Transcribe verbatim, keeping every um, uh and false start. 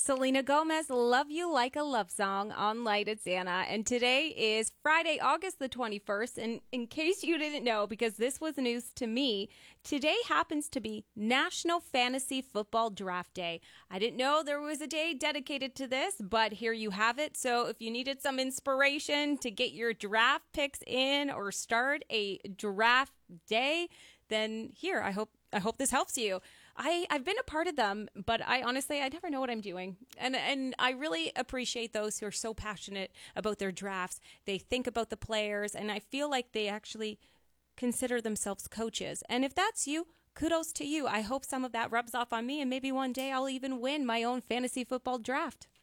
Selena Gomez, Love You Like a Love Song on Light at Santa. And today is Friday, August the twenty-first. And in case you didn't know, because this was news to me, today happens to be National Fantasy Football Draft Day. I didn't know there was a day dedicated to this, but here you have it. So if you needed some inspiration to get your draft picks in or start a draft day, then here, I hope I hope this helps you. I, I've been a part of them, but I honestly, I never know what I'm doing. And and I really appreciate those who are so passionate about their drafts. They think about the players, and I feel like they actually consider themselves coaches. And if that's you, kudos to you. I hope some of that rubs off on me, and maybe one day I'll even win my own fantasy football draft.